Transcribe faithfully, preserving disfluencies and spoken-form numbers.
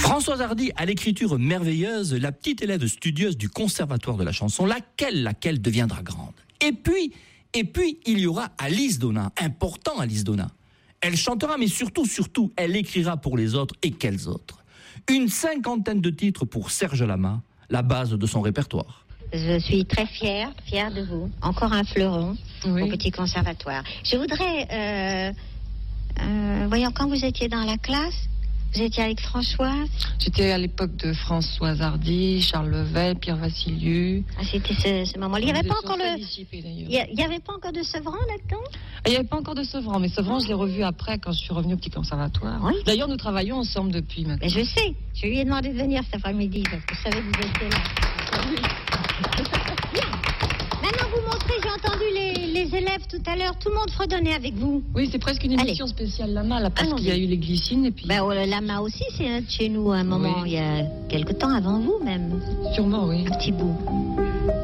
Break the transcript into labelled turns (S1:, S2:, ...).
S1: Françoise Hardy, à l'écriture merveilleuse, la petite élève studieuse du conservatoire de la chanson, laquelle, laquelle deviendra grande. Et puis, et puis, il y aura Alice Donat, important Alice Donat. Elle chantera, mais surtout, surtout, elle écrira pour les autres, et quels autres. Une cinquantaine de titres pour Serge Lama, la base de son répertoire.
S2: Je suis très fière, fière de vous. Encore un fleuron oui. au petit conservatoire. Je voudrais, euh, euh, voyons, quand vous étiez dans la classe, vous étiez avec Françoise?
S3: J'étais à l'époque de Françoise Hardy, Charles Level, Pierre Vassiliou.
S2: Ah, c'était ce, ce moment-là. Il n'y avait pas encore le. Il
S3: n'y
S2: avait pas encore de Sevran là-dedans?
S3: Il n'y avait pas encore de Sevran, mais Sevran, je l'ai revu après quand je suis revenue au petit conservatoire.
S2: Oui.
S3: D'ailleurs, nous travaillons ensemble depuis maintenant.
S2: Mais je sais. Je lui ai demandé de venir cet après-midi parce que je savais que vous étiez là. Bien. Maintenant, vous montrez, j'ai entendu les, les élèves tout à l'heure, tout le monde fredonnait avec vous.
S3: Oui, c'est presque une émission Allez. spéciale Lama, là, parce Allons-y. qu'il y a eu les glycines et puis...
S2: Ben, euh, Lama aussi, c'est un de chez nous à un moment, oui. il y a quelque temps avant vous même.
S3: Sûrement, oui.
S2: Un petit bout.